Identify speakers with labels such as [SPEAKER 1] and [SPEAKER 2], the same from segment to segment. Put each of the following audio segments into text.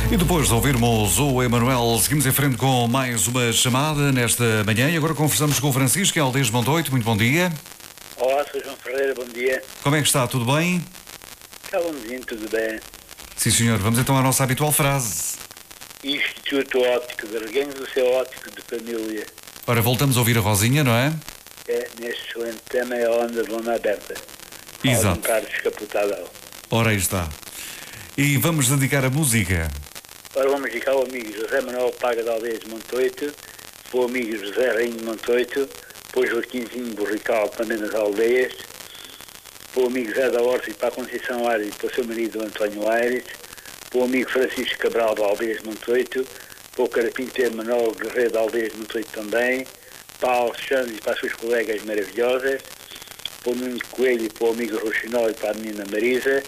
[SPEAKER 1] E depois de ouvirmos o Emanuel, seguimos em frente com mais uma chamada nesta manhã e agora conversamos com o Francisco, em Aldeias de Montoito. Muito bom dia.
[SPEAKER 2] Olá, sou João Ferreira, bom dia.
[SPEAKER 1] Como é que está? Tudo bem?
[SPEAKER 2] Está bonzinho, tudo bem.
[SPEAKER 1] Sim, senhor. Vamos então à nossa habitual frase.
[SPEAKER 2] Instituto Óptico de Reguengos, o seu óptico de família.
[SPEAKER 1] Ora, voltamos a ouvir a Rosinha, não é?
[SPEAKER 2] É, neste excelente tema é a onda de lona aberta.
[SPEAKER 1] Exato.
[SPEAKER 2] Um carro descapotado.
[SPEAKER 1] Ora, aí está. E vamos dedicar a música.
[SPEAKER 2] Ora, vamos dedicar ao amigo José Manuel Paga de Aldeias de Montoito, para o amigo José Rainho de Montoito, para o Joaquimzinho Borrical, também das Aldeias, para o amigo Zé da Horta e para a Conceição Aires e para o seu marido António Aires, para o amigo Francisco Cabral de Aldeias de Montoito, para o Carapinteiro Manuel Guerreiro de Aldeias de Montoito também, para o Alexandre e para as suas colegas maravilhosas, para o Nuno Coelho e para o amigo Roxinol e para a menina Marisa,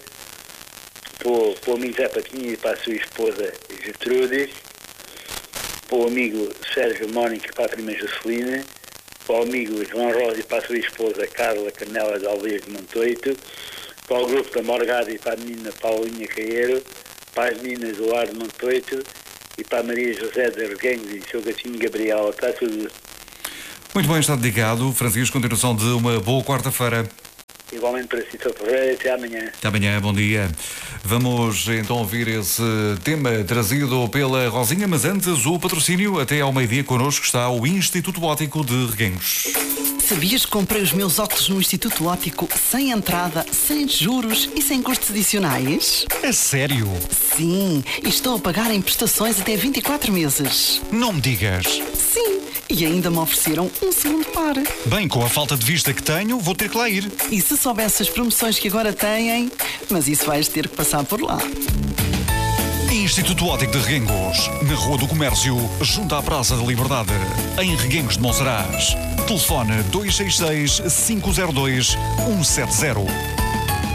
[SPEAKER 2] para o amigo Zé Patinho e para a sua esposa Gertrudes, para o amigo Sérgio Mónica e para a prima Juscelina, para o amigo João Rosa e para a sua esposa Carla Canela de Aldeias de Montoito, para o grupo da Morgada e para a menina Paulinha Caeiro, para as meninas do Ar de Montoito e para a Maria José de Reguengos e o seu gatinho Gabriel. Está tudo.
[SPEAKER 1] Muito bem, está dedicado. Francisco, continuação de uma boa quarta-feira.
[SPEAKER 2] Igualmente para si, Sr. Ferreira, até amanhã.
[SPEAKER 1] Até amanhã, bom dia. Vamos então ouvir esse tema trazido pela Rosinha, mas antes o patrocínio. Até ao meio-dia connosco está o Instituto Óptico de Reguengos.
[SPEAKER 3] Sabias que comprei os meus óculos no Instituto Óptico sem entrada, sem juros e sem custos adicionais?
[SPEAKER 4] É sério?
[SPEAKER 3] Sim, e estou a pagar em prestações até 24 meses.
[SPEAKER 4] Não me digas.
[SPEAKER 3] Sim, e ainda me ofereceram um segundo par.
[SPEAKER 4] Bem, com a falta de vista que tenho, vou ter que lá ir.
[SPEAKER 3] E se soubesse as promoções que agora têm, mas isso vais ter que passar por lá.
[SPEAKER 4] Instituto Óptico de Reguengos, na Rua do Comércio, junto à Praça da Liberdade, em Reguengos de Monsaraz. Telefone 266 502 170.